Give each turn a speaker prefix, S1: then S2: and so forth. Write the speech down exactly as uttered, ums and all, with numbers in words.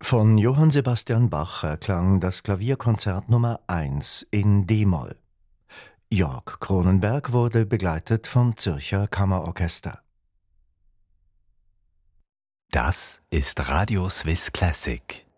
S1: Von Johann Sebastian Bach erklang das Klavierkonzert Nummer eins in D-Moll. Jörg Cronenberg wurde begleitet vom Zürcher Kammerorchester.
S2: Das ist Radio Swiss Classic.